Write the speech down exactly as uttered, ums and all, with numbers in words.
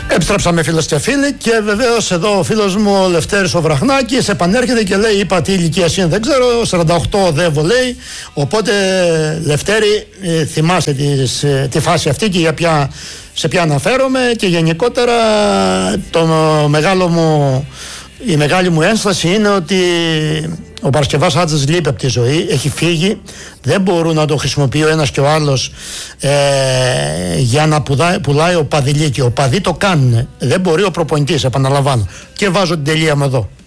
Επιστρέψαμε φίλες και φίλοι και βεβαίως εδώ ο φίλος μου ο Λευτέρης ο Βραχνάκης επανέρχεται και λέει, είπα τι ηλικία είναι δεν ξέρω, σαράντα οκτώ δεν βολέει, οπότε Λευτέρη ε, θυμάσαι τις, ε, τη φάση αυτή και για ποια, σε ποια αναφέρομαι και γενικότερα το μεγάλο μου, η μεγάλη μου ένσταση είναι ότι ο Παρασκευάς Άτζας λείπει από τη ζωή, έχει φύγει, δεν μπορούν να το χρησιμοποιεί ο ένας και ο άλλος ε, για να πουλάει, πουλάει ο παδιλίκι. Ο παδί το κάνουν, δεν μπορεί ο προπονητής, επαναλαμβάνω. Και βάζω την τελεία μου εδώ.